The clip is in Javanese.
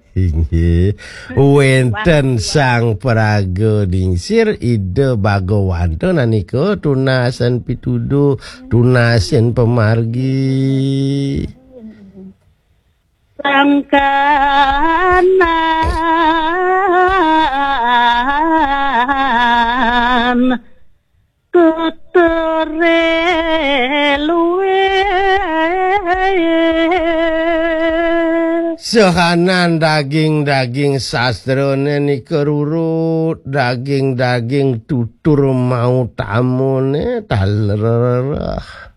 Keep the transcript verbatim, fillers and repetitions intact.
Inggih. Wenten sang praga dingsir ide Bhagawanto nanika tunasen pituduh, tunasen pemargi. Sangkanan ketereluwe Sehanan daging-daging sastrone nika rurut, daging-daging tutur mau tamune talerah.